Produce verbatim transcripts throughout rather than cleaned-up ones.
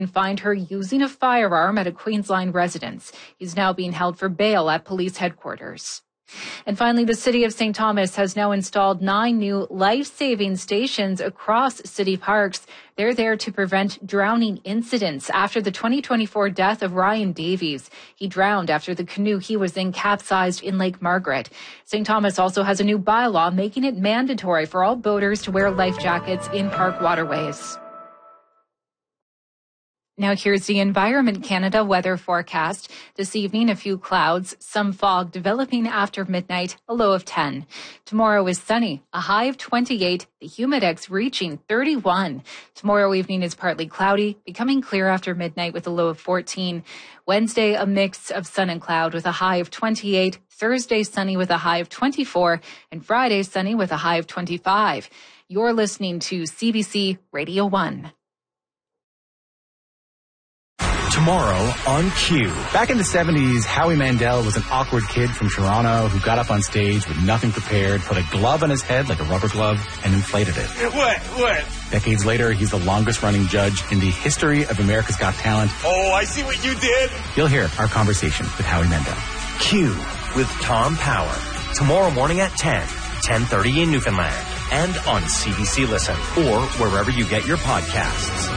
find her using a firearm at a Queensline residence. He's now being held for bail at police headquarters. And finally, the city of Saint Thomas has now installed nine new life-saving stations across city parks. They're there to prevent drowning incidents after the twenty twenty-four death of Ryan Davies. He drowned after the canoe he was in capsized in Lake Margaret. Saint Thomas also has a new bylaw making it mandatory for all boaters to wear life jackets in park waterways. Now here's the Environment Canada weather forecast. This evening, a few clouds, some fog developing after midnight, a low of ten. Tomorrow is sunny, a high of twenty-eight, the humidex reaching thirty-one. Tomorrow evening is partly cloudy, becoming clear after midnight with a low of fourteen. Wednesday, a mix of sun and cloud with a high of twenty-eight. Thursday, sunny with a high of twenty-four. And Friday, sunny with a high of twenty-five. You're listening to C B C Radio one. Tomorrow on Q. Back in the seventies, Howie Mandel was an awkward kid from Toronto who got up on stage with nothing prepared, put a glove on his head like a rubber glove, and inflated it. What? What? Decades later, he's the longest-running judge in the history of America's Got Talent. Oh, I see what you did. You'll hear our conversation with Howie Mandel. Q with Tom Power. Tomorrow morning at ten, ten thirty in Newfoundland. And on C B C Listen or wherever you get your podcasts.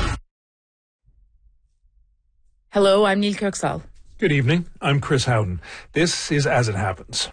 Hello, I'm Neil Kirksall. Good evening. I'm Chris Howden. This is As It Happens.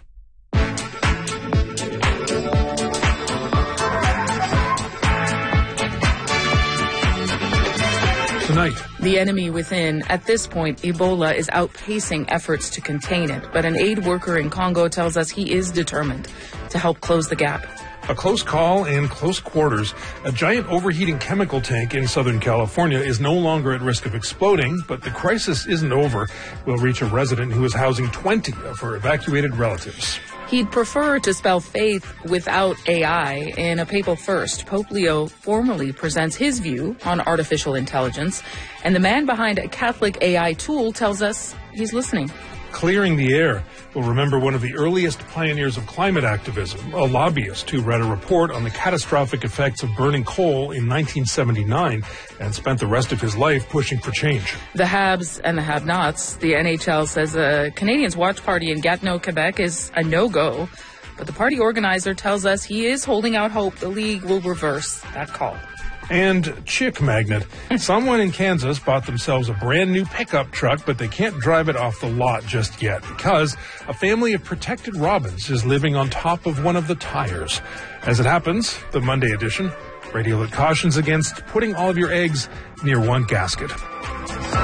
Tonight, the enemy within. At this point, Ebola is outpacing efforts to contain it, but an aid worker in Congo tells us he is determined to help close the gap. a close call in close quarters. A giant overheating chemical tank in Southern California is no longer at risk of exploding, but the crisis isn't over. We'll reach a resident who is housing twenty of her evacuated relatives. He'd prefer to spell faith without A I. In a papal first, Pope Leo formally presents his view on artificial intelligence, and the man behind a Catholic A I tool tells us he's listening. Clearing the air. We'll remember one of the earliest pioneers of climate activism, a lobbyist who read a report on the catastrophic effects of burning coal in nineteen seventy-nine and spent the rest of his life pushing for change. The haves and the have-nots. The N H L says a Canadians' watch party in Gatineau, Quebec is a no-go, but the party organizer tells us he is holding out hope the league will reverse that call. And chick magnet. Someone in Kansas bought themselves a brand new pickup truck, but they can't drive it off the lot just yet because a family of protected robins is living on top of one of the tires. As it happens, the Monday edition, radio that cautions against putting all of your eggs near one gasket.